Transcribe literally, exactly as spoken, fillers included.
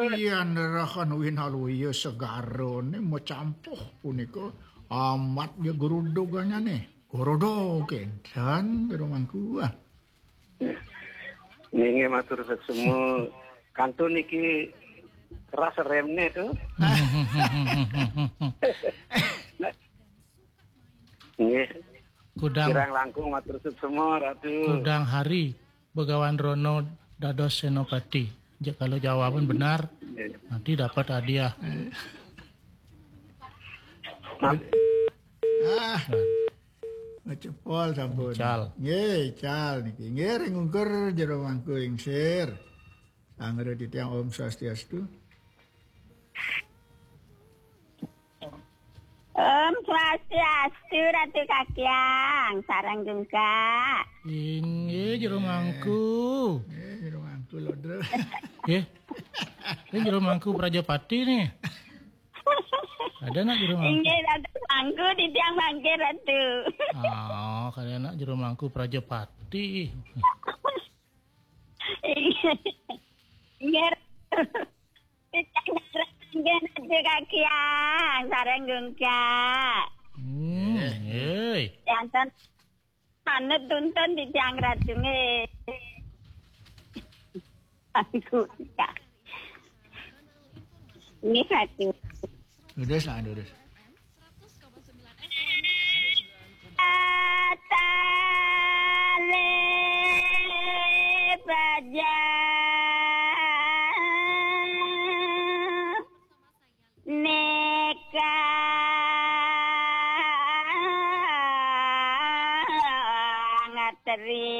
Iya nerahan winaluya segarone mau campuh punika amat ya gerudogannya nih. Gorodogen dan geromangku ah. Nggih matur semua kantun niki keras remne tuh. Nggih. Kudang Kirang langkung matur semua Ratu. Kudang hari Begawan Rono dados senopati. Ja, kalau jawaban benar nanti dapat hadiah. Ah. Cepol sampun. Cal. Nggih, cal niki. Nggih ngungkur jero mangku ingsir. Angger titiang Om Swastiastu. Om Swastiastu Ratu Kakyang, sareng jungka. Inggih jero mangku. Nggih, jero mangku lodro. Nggih. Ini jero mangku Prajapati nih. Ada nak jero mangku? Inggih Ratu mangku di tiang mangke Ratu. Oh, kalian nak jero mangku Prajapati. Inggih. Inggih. Ratu Kakyang, sareng jungka. Hmm, nggih. Yanten manut tuntun di tiang Ratu nggih. Aku ya. Ini Ratu. Udah lah, udah. Atale baja neka ngateri